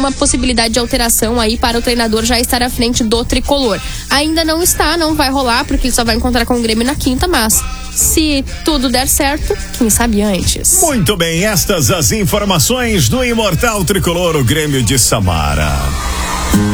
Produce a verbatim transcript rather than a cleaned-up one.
uma possibilidade de alteração aí para o treinador já estar à frente do tricolor. Ainda não está, não vai rolar, porque ele só vai encontrar com o Grêmio na quinta, mas se tudo der certo, quem sabe antes. Muito bem, estas as informações do imortal tricolor, o Grêmio de Samara.